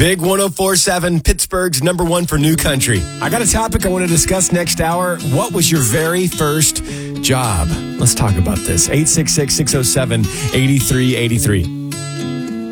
Big 104.7, Pittsburgh's number one for new country. I got a topic I want to discuss next hour. What was your very first job? Let's talk about this. 866-607-8383.